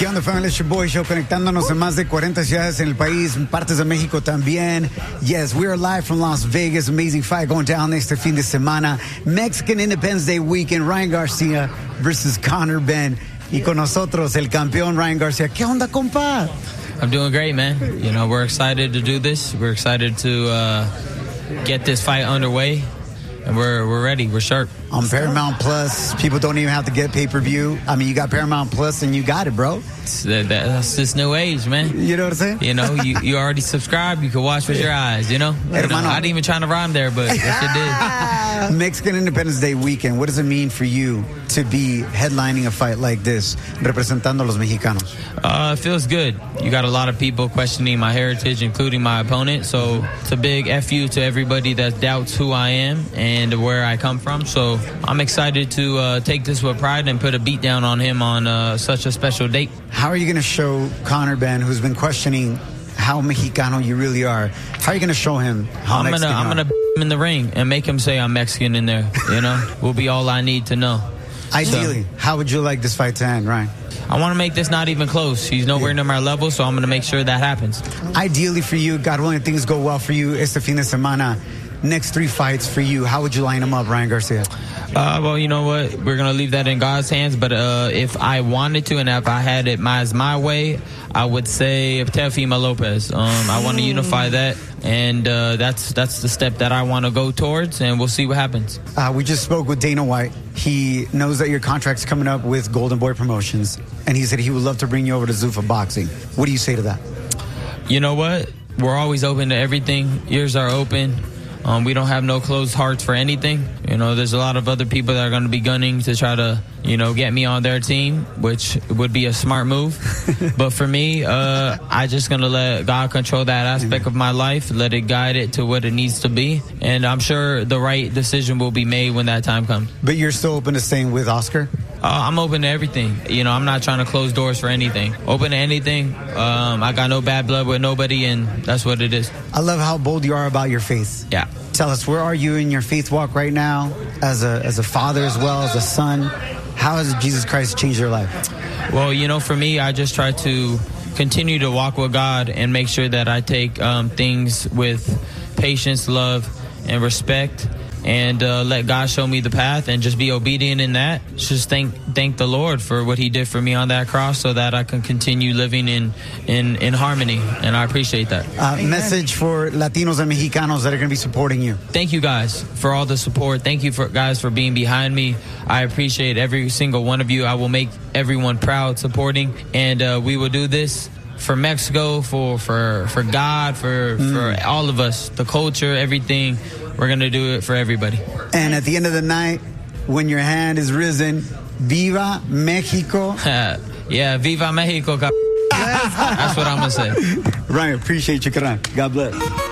¿Qué onda, familia? It's your boy Show, conectándonos en más de 40 ciudades en el país, en partes de México también. Yes, we are live from Las Vegas. Amazing fight going down este fin de semana. Mexican Independence Day weekend. Ryan Garcia versus Conor Benn. Y con nosotros, el campeón Ryan Garcia. ¿Qué onda, compa? I'm doing great, man. You know, we're excited to do this. We're excited to get this fight underway. And we're ready. We're sharp. On Paramount Plus, people don't even have to get pay-per-view. I mean, you got Paramount Plus and you got it, bro. That's this new age, man. You know what I'm saying? You know, you already subscribed. You can watch with your eyes, you know? I didn't even try to rhyme there, but yes, it did. Mexican Independence Day weekend. What does it mean for you to be headlining a fight like this, representando a los mexicanos? It feels good. You got a lot of people questioning my heritage, including my opponent. So it's a big FU to everybody that doubts who I am and where I come from. So I'm excited to take this with pride and put a beat down on him on such a special date. How are you going to show Conor Benn, who's been questioning how Mexicano you really are? How are you going to show him how Mexican you are? I'm going to him in the ring and make him say I'm Mexican in there. You know, will be all I need to know. Ideally, how would you like this fight to end, Ryan? I want to make this not even close. He's nowhere near my level, so I'm going to make sure that happens. Ideally for you, God willing, things go well for you. Este fin de semana. Next 3 fights for you. How would you line them up, Ryan Garcia? Well, you know what? We're going to leave that in God's hands. But if I wanted to and if I had it my way, I would say Teofimo Lopez. I want to unify that. And that's the step that I want to go towards. And we'll see what happens. We just spoke with Dana White. He knows that your contract's coming up with Golden Boy Promotions. And he said he would love to bring you over to Zuffa Boxing. What do you say to that? You know what? We're always open to everything. Ears are open. We don't have no closed hearts for anything. You know, there's a lot of other people that are going to be gunning to try to, you know, get me on their team, which would be a smart move. But for me, I just going to let God control that aspect of my life, let it guide it to what it needs to be. And I'm sure the right decision will be made when that time comes. But you're still open to staying with Oscar? I'm open to everything. You know, I'm not trying to close doors for anything. Open to anything. I got no bad blood with nobody, and that's what it is. I love how bold you are about your faith. Yeah. Tell us, where are you in your faith walk right now, as a father as well as a son? How has Jesus Christ changed your life? Well, you know, for me, I just try to continue to walk with God and make sure that I take things with patience, love, and respect. And let God show me the path and just be obedient in that. Just thank the Lord for what he did for me on that cross so that I can continue living in harmony. And I appreciate that. Message for Latinos and Mexicanos that are going to be supporting you. Thank you guys for all the support. Thank you guys for being behind me. I appreciate every single one of you. I will make everyone proud supporting. And we will do this for Mexico, for God, for all of us, the culture, everything. We're going to do it for everybody. And at the end of the night, when your hand is risen, Viva Mexico. Yeah, Viva Mexico. That's what I'm going to say. Ryan, appreciate you, Karan. God bless.